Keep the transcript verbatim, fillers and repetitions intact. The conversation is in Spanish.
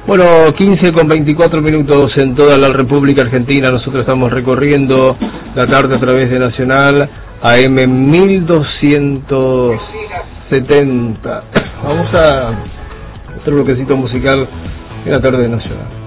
Bueno, quince con veinticuatro minutos en toda la República Argentina. Nosotros estamos recorriendo la tarde a través de Nacional A M mil doscientos setenta. Vamos a otro bloquecito musical en la tarde de Nacional.